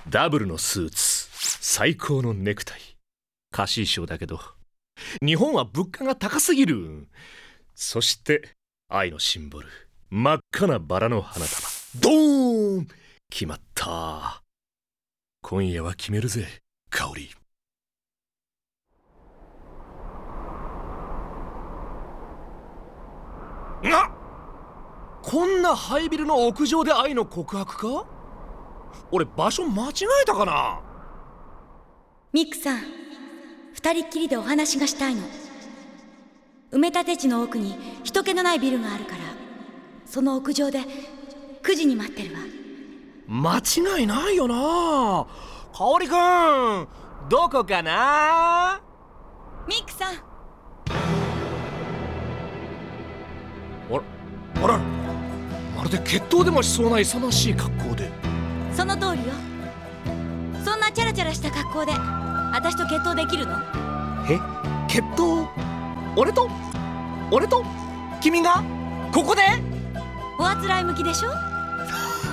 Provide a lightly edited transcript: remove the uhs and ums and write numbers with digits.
ダブルのスーツ、最高のネクタイ。貸衣装だけど日本は物価が高すぎる。そして愛のシンボル、真っ赤なバラの花束。ドーン、決まった。今夜は決めるぜ、香織。こんなハイビルの屋上で愛の告白か？俺場所間違えたかな？ ミクさん、二人っきりでお話がしたいの。埋め立て地の奥に人気のないビルがあるから、その屋上で9時に待ってるわ。 間違いないよな。香織くん、どこかな？ ミクさん。 あら、まるで決闘でもしそうな勇ましい格好で。 その通りよ。そんなチャラチャラした格好で私と決闘できるの？ え？決闘？俺と君がここで？ おあつらい向きでしょ？